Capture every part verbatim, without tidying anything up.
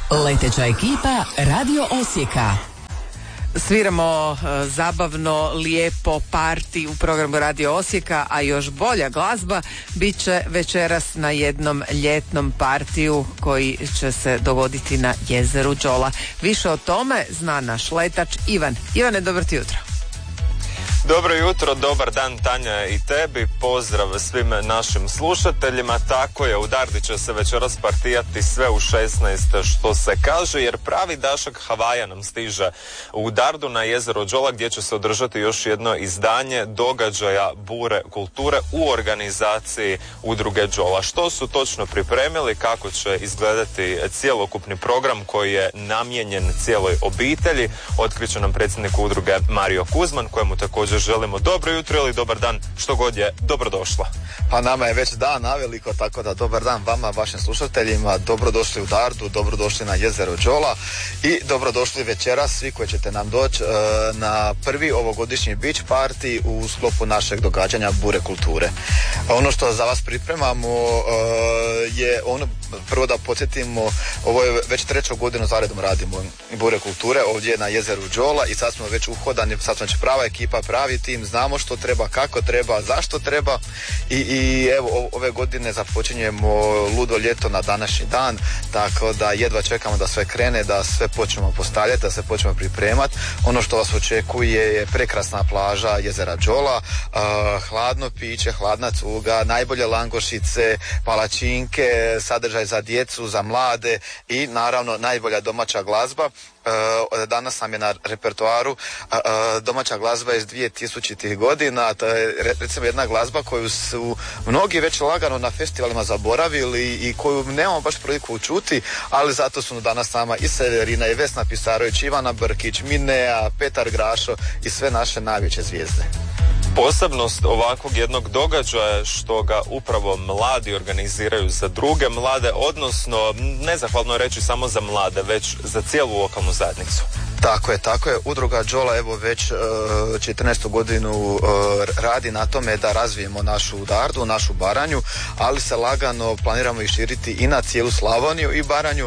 Leteća ekipa Radio Osijeka. Sviramo uh, zabavno, lijepo parti u programu Radio Osijeka, a još bolja glazba bit će večeras na jednom ljetnom partiju koji će se dogoditi na jezeru Đola. Više o tome zna naš letač Ivan. Ivane, dobro ti jutro. Dobro jutro, dobar dan Tanja i tebi, pozdrav svim našim slušateljima. Tako je, u Dardi će se večeras partijati sve u šesnaest što se kaže, jer pravi dašak Havaja nam stiže u Dardu na jezero Đola, gdje će se održati još jedno izdanje događaja Bure kulture u organizaciji udruge Đola. Što su točno pripremili, kako će izgledati cjelokupni program koji je namijenjen cijeloj obitelji, otkriće nam predsjednik udruge Mario Kuzman, kojemu također želimo dobro jutro ili dobar dan, što god je dobrodošla. Pa nama je već dan naveliko, tako da dobar dan vama, vašim slušateljima, dobrodošli u Dardu, dobrodošli na jezero Đola i dobrodošli večeras svi koji ćete nam doći e, na prvi ovogodišnji beach party u sklopu našeg događanja Bure kulture. Ono što za vas pripremamo e, je ono, prvo da podsjetimo, ovo je već treću godinu zaredom radimo Bure kulture ovdje na jezeru Đola i sad smo već uhodani, sad smo već prava ekipa, pravi tim, znamo što treba, kako treba, zašto treba i, i evo ove godine započinjemo ludo ljeto na današnji dan, tako da jedva čekamo da sve krene, da sve počnemo postavljati, da se počnemo pripremati. Ono što vas očekuje je prekrasna plaža jezera Đola, uh, hladno piće, hladna cuga, najbolje langošice, palačinke, sadržaj za djecu, za mlade i naravno najbolja domaća glazba. Uh, danas nam je na repertoaru uh, uh, domaća glazba iz dvije tisućitih godina. To je recimo jedna glazba koju su mnogi već lagano na festivalima zaboravili i koju nemamo baš priliku čuti, ali zato su danas sama i Severina i Vesna Pisarović, Ivana Brkić, Minea, Petar Grašo i sve naše najveće zvijezde. Posebnost ovakvog jednog događaja što ga upravo mladi organiziraju za druge mlade, odnosno nezahvalno reći samo za mlade, već za cijelu lokalnu zajednicu. Tako je, tako je. Udruga Đola evo već uh, četrnaestu godinu uh, radi na tome da razvijemo našu Dardu, našu Baranju, ali se lagano planiramo i širiti i na cijelu Slavoniju i Baranju, uh,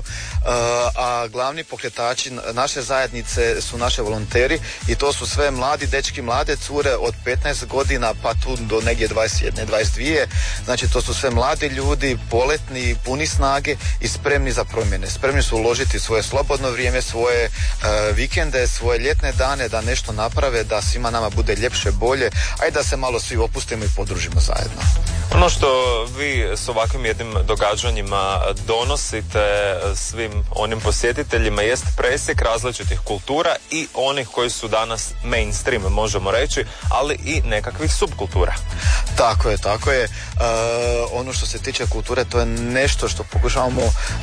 a glavni pokretači naše zajednice su naše volonteri i to su sve mladi dečki, mlade cure od petnaest godina pa tu do negdje dvadeset jedne, dvadeset dvije. Znači to su sve mladi ljudi, poletni, puni snage i spremni za promjene. Spremni su uložiti svoje slobodno vrijeme, svoje uh, vikende, svoje ljetne dane da nešto naprave, da svima nama bude ljepše, bolje, a i da se malo svi opustimo i podružimo zajedno. Ono što vi s ovakvim jednim događanjima donosite svim onim posjetiteljima jest presjek različitih kultura i onih koji su danas mainstream, možemo reći, ali i nekakvih subkultura. Tako je, tako je. E, ono što se tiče kulture, to je nešto što pokušavamo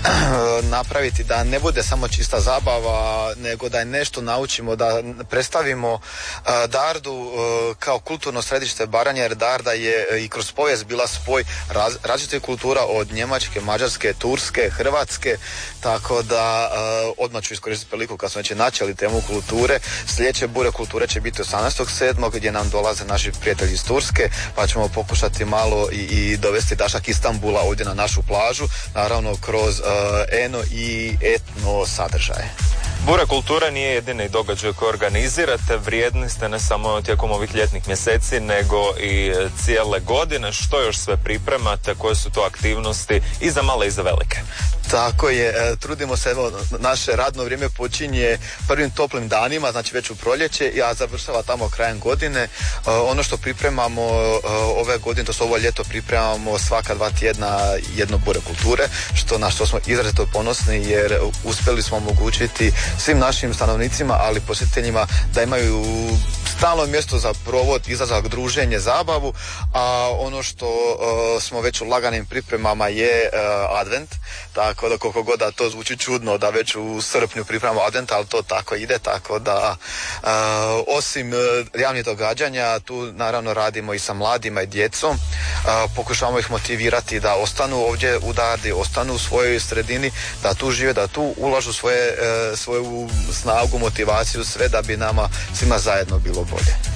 napraviti da ne bude samo čista zabava, nego da je nešto naučimo, da predstavimo uh, Dardu uh, kao kulturno središte Baranje, jer Darda je uh, i kroz povijest bila spoj raz, različitih kultura od Njemačke, Mađarske, Turske, Hrvatske, tako da uh, odmah ću iskoristiti priliku kad smo već načeli temu kulture. Sljedeće Bure kulture će biti osamnaestog sedmog gdje nam dolaze naši prijatelji iz Turske, pa ćemo pokušati malo i, i dovesti dašak Istanbula ovdje na našu plažu, naravno kroz uh, eno i etno sadržaje. Bure kulture nije jedini događaj koji organizirate, vrijedni ste ne samo tijekom ovih ljetnih mjeseci, nego i cijele godine. Što još sve pripremate, koje su to aktivnosti i za male i za velike? Tako je, e, trudimo se, evo, naše radno vrijeme počinje prvim toplim danima, znači već u proljeće, a završava tamo krajem godine. E, ono što pripremamo e, ove godine, to su ovo ljeto, pripremamo svaka dva tjedna jedno Bure kulture, što na što smo izrazito ponosni jer uspjeli smo omogućiti svim našim stanovnicima, ali posjetiteljima da imaju stalno mjesto za provod, izlazak, druženje, zabavu, a ono što uh, smo već u laganim pripremama je uh, advent, tako da koliko god da to zvuči čudno da već u srpnju pripremamo advent, ali to tako ide, tako da uh, osim uh, javnih događanja tu naravno radimo i sa mladima i djecom, uh, pokušavamo ih motivirati da ostanu ovdje u Dardi, ostanu u svojoj sredini, da tu žive, da tu ulažu svoje, uh, svoju snagu, motivaciju, sve da bi nama svima zajedno bilo bolje.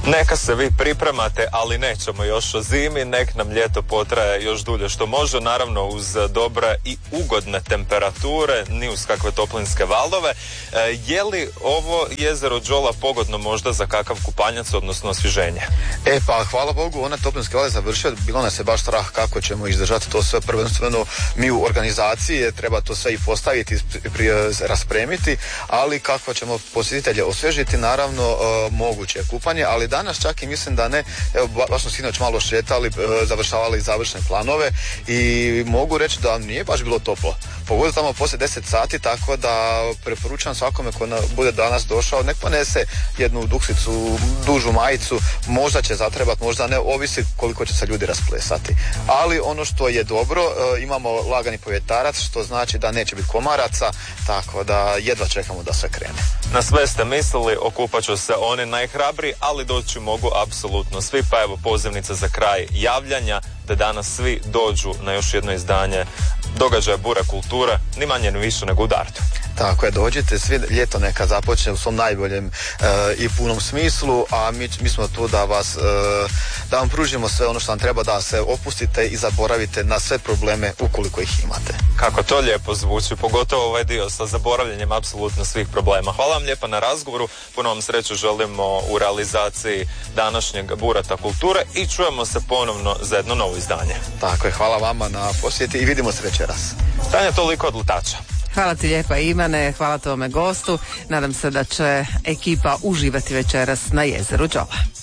Neka se vi pripremate, ali nećemo još o zimi, nek nam ljeto potraje još dulje što može, naravno uz dobre i ugodne temperature, ni uz kakve toplinske valove. E, je li ovo jezero Đola pogodno možda za kakav kupanjac, odnosno osvježenje? E pa, hvala Bogu, one toplinske vale završio, bilo nas je baš strah kako ćemo izdržati to sve, prvenstveno mi u organizaciji, treba to sve i postaviti, raspremiti, ali kako ćemo posjetitelje osvježiti, naravno e, moguće je kupanje, ali danas čak i mislim da ne, evo baš smo sinoć malo šetali, e, završavali završne planove i mogu reći da nije baš bilo toplo. Pogodio tamo poslije deset sati, tako da preporučam svakome ko bude danas došao, nek ponese jednu duksicu, dužu majicu, možda će zatrebati, možda ne, ovisi koliko će se ljudi rasplesati. Ali ono što je dobro, e, imamo lagani povjetarac, što znači da neće biti komaraca, tako da jedva čekamo da sve krene. Na sve ste mislili, okupat će se oni najhrabriji, ali doći mogu apsolutno svi, pa evo pozivnica za kraj javljanja, da danas svi dođu na još jedno izdanje događaja Bure kulture, ni manje ni više nego u Dardu. Tako je, dođite, svi, ljeto neka započne u svom najboljem e, i punom smislu, a mi, mi smo tu da vas, e, da vam pružimo sve ono što vam treba, da se opustite i zaboravite na sve probleme ukoliko ih imate. Kako to lijepo zvuči, pogotovo ovaj dio sa zaboravljanjem apsolutno svih problema. Hvala vam lijepa na razgovoru, puno vam sreću želimo u realizaciji današnjeg Burata kulture i čujemo se ponovno za jedno novo izdanje. Tako je, hvala vama na posjeti i vidimo se večeras. Tanja, toliko od lutača. Hvala ti lijepa Ivane, hvala tome gostu. Nadam se da će ekipa uživati večeras na jezeru Đola.